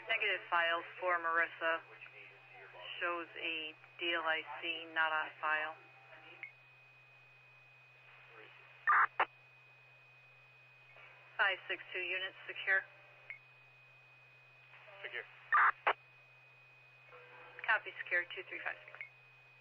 Negative file for Marissa. Shows a DLIC not on file. 562 units secure. Secure. Copy, secure 2356.